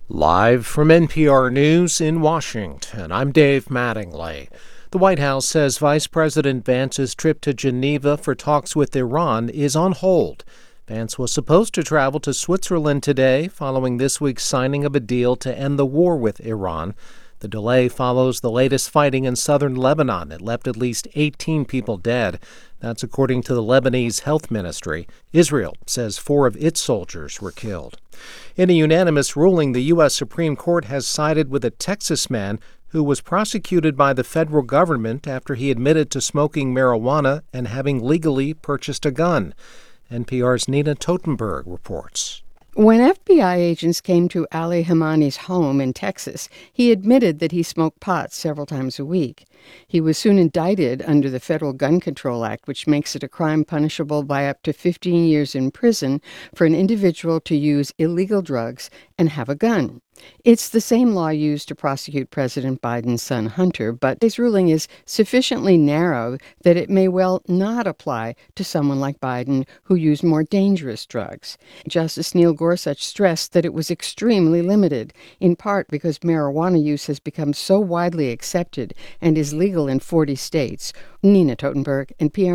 Live from NPR News in Washington, I'm Dave Mattingly. The White House says Vice President Vance's trip to Geneva for talks with Iran is on hold. Vance was supposed to travel to Switzerland today following this week's signing of a deal to end the war with Iran. The delay follows the latest fighting in southern Lebanon that left at least 18 people dead. That's according to the Lebanese Health Ministry. Israel says 4 of its soldiers were killed. In a unanimous ruling, the U.S. Supreme Court has sided with a Texas man who was prosecuted by the federal government after he admitted to smoking marijuana and having legally purchased a gun. NPR's Nina Totenberg reports. When FBI agents came to Ali Hamani's home in Texas, he admitted that he smoked pot several times a week. He was soon indicted under the Federal Gun Control Act, which makes it a crime punishable by up to 15 years in prison for an individual to use illegal drugs and have a gun. It's the same law used to prosecute President Biden's son Hunter, but his ruling is sufficiently narrow that it may well not apply to someone like Biden who used more dangerous drugs. Justice Neil Gorsuch stressed that it was extremely limited, in part because marijuana use has become so widely accepted and is legal in 40 states. Nina Totenberg, NPR.